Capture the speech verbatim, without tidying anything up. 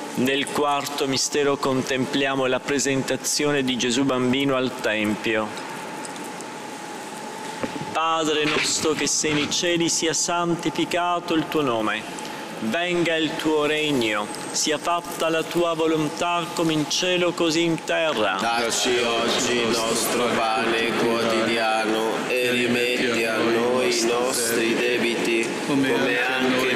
Nel quarto mistero contempliamo la presentazione di Gesù bambino al Tempio. Padre nostro che sei nei cieli, sia santificato il tuo nome. Venga il tuo regno, sia fatta la tua volontà come in cielo così in terra. Dacci oggi il nostro pane quotidiano e rimetti a noi i nostri debiti, come anche